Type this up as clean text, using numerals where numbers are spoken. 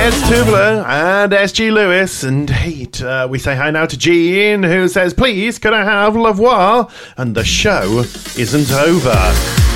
It's Tubler and SG Lewis and Heat. We say hi now to Jean, who says, please, can I have Lavoir? And the show isn't over.